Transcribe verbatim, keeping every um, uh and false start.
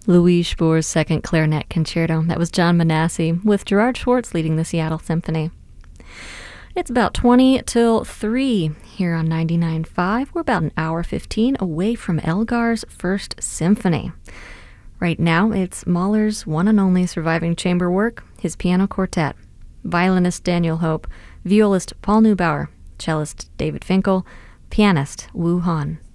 Louis Spohr's Second Clarinet Concerto. That was John Manassi with Gerard Schwartz leading the Seattle Symphony. It's about twenty till three here on ninety-nine point five. We're about an hour fifteen away from Elgar's First Symphony. Right now, it's Mahler's one and only surviving chamber work, his piano quartet. Violinist Daniel Hope, violist Paul Neubauer, cellist David Finkel, pianist Wu Han.